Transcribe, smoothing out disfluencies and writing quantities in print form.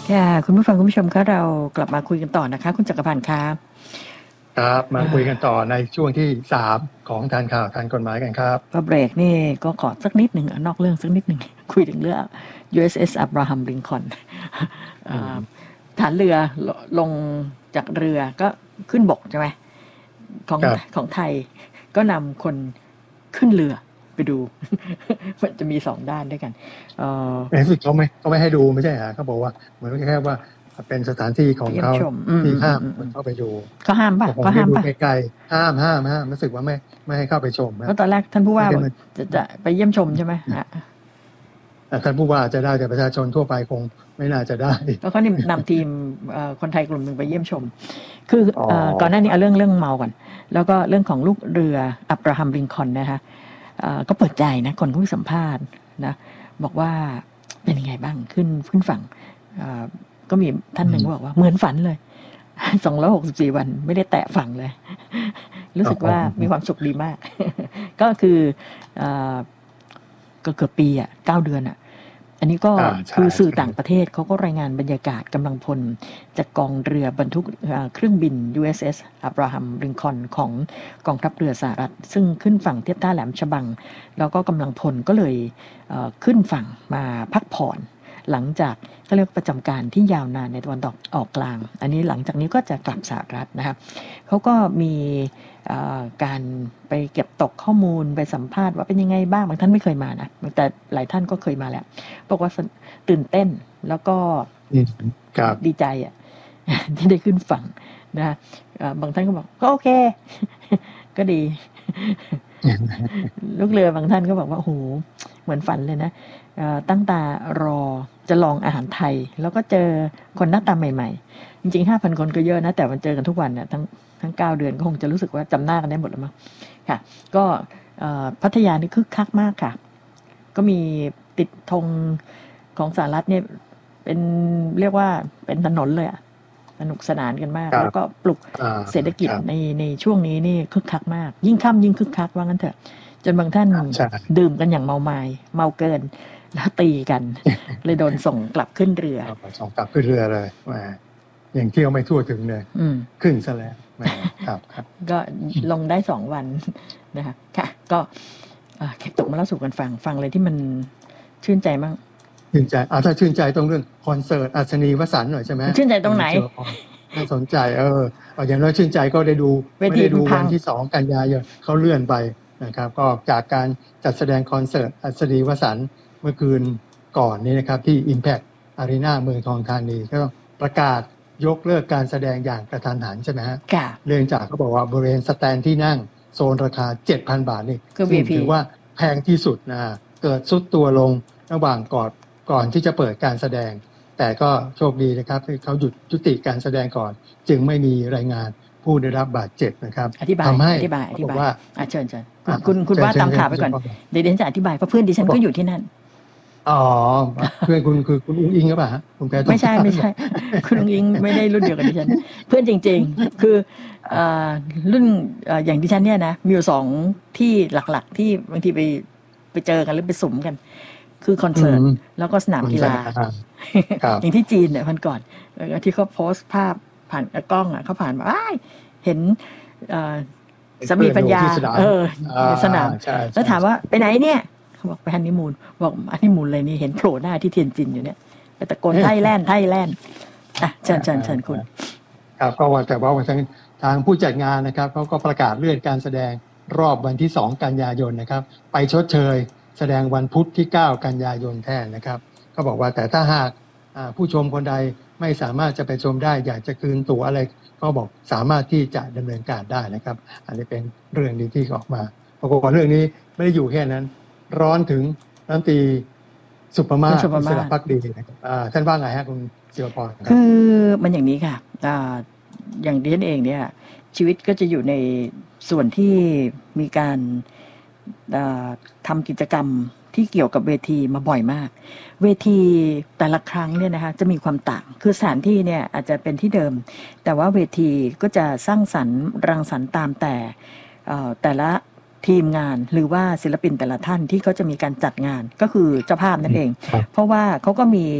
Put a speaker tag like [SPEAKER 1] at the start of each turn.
[SPEAKER 1] ค่ะคุณผู้ฟังคุณผู้ชมคะเรากลับมาคุยกันต่อนะคะคุณจักรพันธ์คะ
[SPEAKER 2] ครับมาคุยกันต่อในช่วงที่3ของทานข่าวทานกฎหมายกันครับ
[SPEAKER 1] ก็เบรกนี่ก็ขอสักนิดหนึ่งนอกเรื่องสักนิดหนึ่งคุยถึงเรื่อง USS Abraham Lincoln ฐานเรือลงจากเรือก็ขึ้นบกใช่ไหมของไทยก็นำคนขึ้นเรือไปดู มันจะมี2 ด้านด้วยกัน
[SPEAKER 2] สุดเขาไม่ให้ดูไม่ใช่ฮะเขาบอกว่าเหมือนแค่ว่าเป็นสถานที่ของเขาที่ห้ามเข้าไปดู
[SPEAKER 1] เขาห้ามป่ะ
[SPEAKER 2] เขาห้ามป่ะไกลๆห้ามรู้สึกว่าไม่ให้เข้าไปชม
[SPEAKER 1] เพราะตอนแรกท่านผู้ว่าจะไปเยี่ยมชมใช่ไหม
[SPEAKER 2] ท่านผู้ว่าจะได้แต่ประชาชนทั่วไปคงไม่น่าจะได้
[SPEAKER 1] แล้วเขานำทีมคนไทยกลุ่มหนึ่งไปเยี่ยมชมคือก่อนหน้านี้เอาเรื่องเมาก่อนแล้วก็เรื่องของลูกเรืออับราฮัมลิงคอล์นนะคะก็เปิดใจนะคนที่สัมภาษณ์นะบอกว่าเป็นยังไงบ้างขึ้นฝั่งก็มีท่านหนึ่งบอกว่าเหมือนฝันเลย264 วันไม่ได้แตะฝั่งเลยรู้สึกว่ามีความสุขดีมากก็คือก็เกือบปี9 เดือนอันนี้ก็คือสื่อต่างประเทศเขาก็รายงานบรรยากาศกำลังพลจากกองเรือบรรทุกเครื่องบิน USS Abraham Lincoln ของกองทัพเรือสหรัฐซึ่งขึ้นฝั่งเทียบท่าแหลมฉบังแล้วก็กำลังพลก็เลยขึ้นฝั่งมาพักผ่อนหลังจากเขาเรียกประจำการที่ยาวนานในตะวันออกกลางอันนี้หลังจากนี้ก็จะกลับสหรัฐนะครับเขาก็มีการไปเก็บตกข้อมูลไปสัมภาษณ์ว่าเป็นยังไงบ้างบางท่านไม่เคยมานะแต่หลายท่านก็เคยมาแล้วบอกว่าตื่นเต้นแล้วก็ดีใจที่ได้ขึ้นฝั่งนะบางท่านก็บอกก็โอเคก็ดีลูกเรือบางท่านก็บอกว่าโอ้โหเหมือนฝันเลยนะตั้งตารอจะลองอาหารไทยแล้วก็เจอคนหน้าตาใหม่ๆจริงๆ 5,000 คนก็เยอะนะแต่มันเจอกันทุกวันทั้ง9 เดือนก็คงจะรู้สึกว่าจำหน้ากันได้หมดแล้วมั้งค่ะก็พัทยานี่คึกคักมากค่ะก็มีติดธงของสหรัฐเนี่ยเป็นเรียกว่าเป็นถนนเลยสนุกสนานกันมากแล้วก็ปลุกเศรษฐกิจในช่วงนี้นี่คึกคักมากยิ่งค่ำยิ่งคึกคักว่างั้นเถอะจนบางท่านดื่มกันอย่างเมาเกินแล้วตีกันเลยโดนส่งกลับขึ้นเรือ
[SPEAKER 2] ส่งกลับขึ้นเรือเลยอย่างเที่ยวไม่ทั่วถึงเลยขึ้นซะแล้วครับ
[SPEAKER 1] ก็ลงได้2 วันนะคะค่ะก็เก็บตกมาเล่าสู่กันฟังเลยที่มันชื่นใจมั้ง
[SPEAKER 2] ชื่นใจถ้าชื่นใจตรงเรื่องคอนเสิร์ตอัศนีวสันต์หน่อยใช่ไหม
[SPEAKER 1] ชื่นใจตรงไหน
[SPEAKER 2] น่าสนใจอย่างน้อยชื่นใจก็ได้ดูไม่ได้ดูวันที่2 กันยายนเขาเลื่อนไปนะครับก็จากการจัดแสดงคอนเสิร์ตอัศนีวสันต์เมื่อคืนก่อนนี้นะครับที่ Impact Arena เมืองทองธานีก็ประกาศยกเลิกการแสดงอย่างกระทันหันใช่ไหมฮะเนื่องจากเขาบอกว่าบริเวณสแตนที่นั่งโซนราคา 7,000 บาทนี่ถือว่าแพงที่สุดนะเกิดซุดตัวลงระหว่างก่อนที่จะเปิดการแสดงแต่ก็โชคดีนะครับที่เขาหยุดยุติการแสดงก่อนจึงไม่มีรายงานผู้ได้รับบาดเจ็บนะครับ
[SPEAKER 1] ทำให้อธิบายว่าเชิญคุณว่าตามข่าวไปก่อนเดี๋ยวดิฉันจะอธิบายเพราะเพื่อนดิฉันก็อยู่ที่นั่น
[SPEAKER 2] เพื่อนคุณคือคุณอุ้งอิงหรือเปล่าฮะคุณแพทย์
[SPEAKER 1] ไม่ใช่คุณอุ้งอิงไม่ได้รุ่นเดียวกับดิฉันเพื่อนจริงๆคือรุ่นอย่างดิฉันเนี่ยนะมีอยู่2ที่หลักๆที่บางทีไปเจอกันหรือไปสุ่มกันคือคอนเสิร์ตแล้วก็สนามกีฬาอย่างที่จีนเนี่ยพันก่อนที่เขาโพสต์ภาพผ่านกล้องเขาผ่านมาเห็นสามีปัญญาสนามแล้วถามว่าไปไหนเนี่ยเขาบอกไปฮันนีมูนบอกฮันนีมูนเลยนี่เห็นโผล่หน้าที่เทียนจินอยู่เนี่ยไปตะโกนไทยแลนด์เชิญคุณ
[SPEAKER 2] ครับก็ว่าแต่ว่าทางผู้จัดงานนะครับเขาก็ประกาศเลื่อนการแสดงรอบวันที่2 กันยายนนะครับไปชดเชยแสดงวันพุธที่9 กันยายนแทนนะครับก็บอกว่าแต่ถ้าหากผู้ชมคนใดไม่สามารถจะไปชมได้อยากจะคืนตั๋วอะไรก็บอกสามารถที่จะดำเนินการได้นะครับอันนี้เป็นเรื่องดีที่ออกมาปรากฏว่าเรื่องนี้ไม่ได้อยู่แค่นั้นร้อนถึงรัฐมนตรีสุภมาศ อิสระภักดีนะครับท่านว่าไงฮะคุณศิวพร
[SPEAKER 1] คือมันอย่างนี้ค่ะอย่างดิฉันเองเนี่ยชีวิตก็จะอยู่ในส่วนที่มีการทำกิจกรรมที่เกี่ยวกับเวทีมาบ่อยมากเวทีแต่ละครั้งเนี่ยนะคะจะมีความต่างคือสถานที่เนี่ยอาจจะเป็นที่เดิมแต่ว่าเวทีก็จะสร้างสรรค์รังสรรค์ตามแต่ละทีมงานหรือว่าศิลปินแต่ละท่านที่เขาจะมีการจัดงานก็คือเจ้าภาพนั่นเองเพราะว่าเขาก็มี